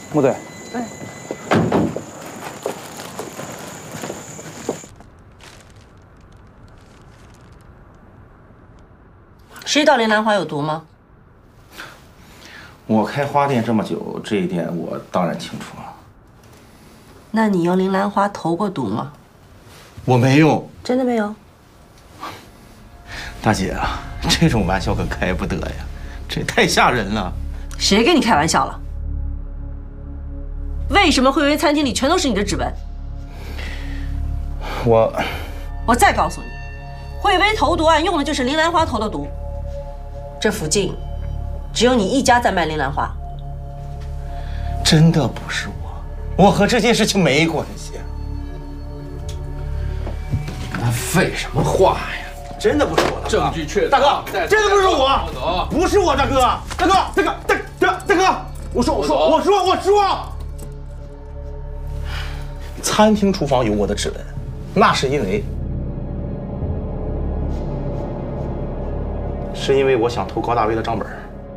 木队。 哎。 知道林兰花有毒吗？ 我开花店这么久，这一点我当然清楚了。 那你用林兰花投过毒吗？ 我没用。 真的没有？ 大姐啊，这种玩笑可开不得呀，这太吓人了。 谁跟你开玩笑了？为什么惠威餐厅里全都是你的指纹？ 我再告诉你，惠威投毒案用的就是林兰花投的毒。这附近只有你一家在卖林兰花。 真的不是我和这件事情没关系。 废什么话呀！ 真的不是我的， 证据确凿。 大哥，真的不是我，不是我，大哥，大哥，我说，餐厅厨房有我的指纹，那是因为我想偷高大威的账本。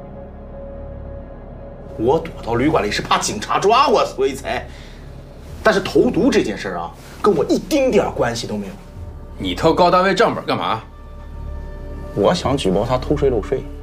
我躲到旅馆里是怕警察抓我，所以才。但是投毒这件事啊，跟我一丁点关系都没有。 你偷高大威账本干嘛？ 我想举报他偷税漏税。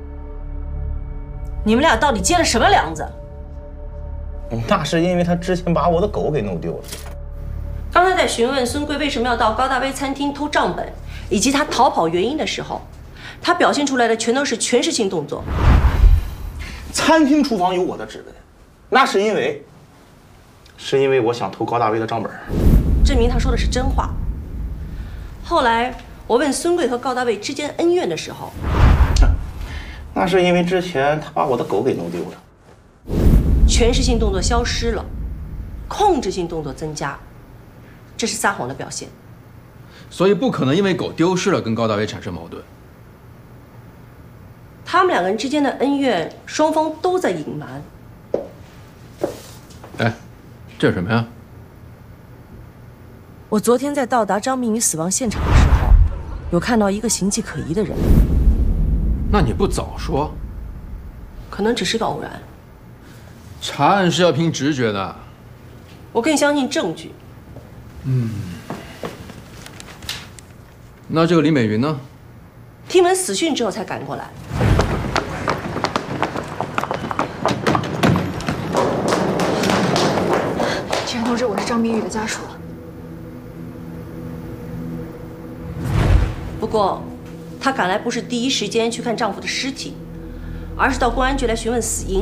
你们俩到底结了什么梁子？ 那是因为他之前把我的狗给弄丢了。 刚才在询问孙贵为什么要到高大威餐厅偷账本，以及他逃跑原因的时候，他表现出来的全都是诠释性动作。 餐厅厨房有我的指纹，那是因为我想偷高大威的账本， 证明他说的是真话。后来我问孙贵和高大卫之间恩怨的时候， 那是因为之前他把我的狗给弄丢了。 诠释性动作消失了，控制性动作增加，这是撒谎的表现。 所以不可能因为狗丢失了跟高大威产生矛盾。 他们两个人之间的恩怨，双方都在隐瞒。 哎，这是什么呀？ 我昨天在到达张明宇死亡现场的时候，有看到一个形迹可疑的人。 那你不早说？ 可能只是个偶然。 查案是要凭直觉的。 我更相信证据。 那这个李美云呢？ 听闻死讯之后才赶过来。 请通知，我是张明宇的家属。 不过，她赶来不是第一时间去看丈夫的尸体，而是到公安局来询问死因。